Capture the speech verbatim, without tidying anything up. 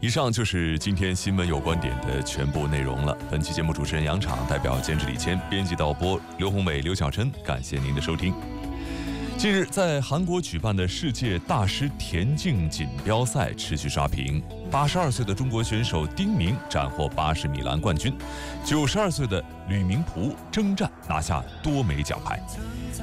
以上就是今天新闻有观点的全部内容了。本期节目主持人杨昶，代表监制李谦，编辑导播刘宏伟、刘晓琛，感谢您的收听。近日，在韩国举办的世界大师田径锦标赛持续刷屏，八十二岁的中国选手丁明斩获八十米栏冠军，九十二岁的吕明璞征战拿下多枚奖牌。